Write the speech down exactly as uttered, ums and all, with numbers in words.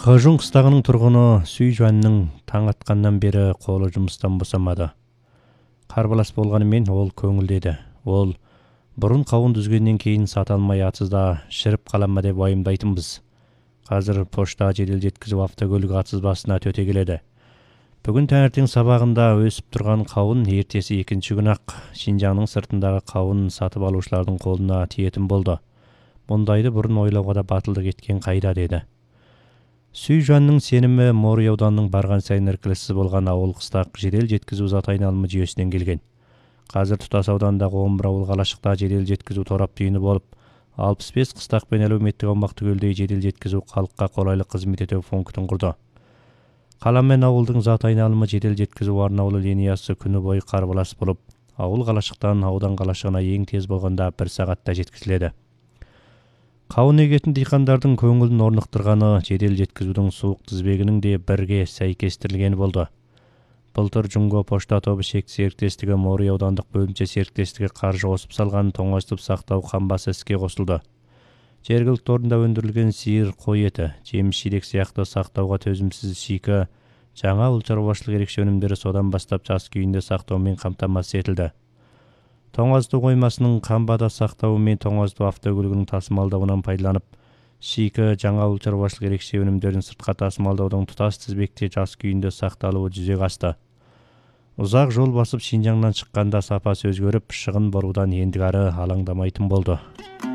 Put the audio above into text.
Хажун қыстағының тұрғыны Сүй Жуанның таң атқаннан бері қолы жұмыстан босамады. Қарбалас болғанымен ол көңілдеді. Ол бұрын қауын дүзгеннен кейін сата алмай атсызда шіріп қалама деп уайымдайтынбыз. Қазір пошта жедел жеткізіп автокөлік атсызбасына төте келеді. Бүгін таңертең сабағында өсіп тұрған қауын ертесі екінші күн ақ Шинжаңның сыртындағы қауын сатып алушылардың қолына тиетін болды. Мұндайды бұрын ойлауға да батылдық еткен қайда деді. Сүй Жуанның сенімі Морой ауданының барған сайын іркіліссіз болған ауыл қыстақ жедел жеткізу зат айналымы жүйесінен келген. Қазір тұтас аудандағы он бір ауыл қалашықта жедел жеткізу торап түйіні болып, алпыс бес қыстақ пен әлеуметтік аумақ түгелдей жедел жеткізу халыққа қолайлы қызмет ету пунктін құрды. Қала мен ауылдың зат айналымы жедел жеткізу арнаулы линиясы күні бойы қарбалас болып, ауыл қалашықтан аудан қалашығына ең тез болғанда бір сағатта жеткізіледі. Қауын егетін диқандардың көңілін орнықтырғаны жедел жеткізудің суық тізбегінің де бірге сәйкестірілгені болды. Былтыр Жунго пошта тобы шекті серіктестігі Морой аудандық бөлімше серіктестігі қаржы қосып салған тоңазытып сақтау қамбасы іске қосылды. Жергілікті орында өндірілген сиыр, қой еті, жеміс жидек сияқты сақтауға төзімсіз шикі, жаңа ауыл шаруашылық ерекше өнімдері содан бастап жас күйінде сақтаумен қамтамасыз етілді. Тоңазыту қоймасының қамбада сақтауы мен тоңазыту автокөлігінің тасымалдауынан пайдаланып, шикі жаңа ауыл шаруашылық ерекше өнімдерін сыртқа тасымалдаудың тұтас тізбекте жас күйінде сақталуы жүзеге асты. Ұзақ жол басып Шинжаңнан шыққанда сапасы өзгеріп, шығын бұрудан ендігәрі алаңдамайтын болды.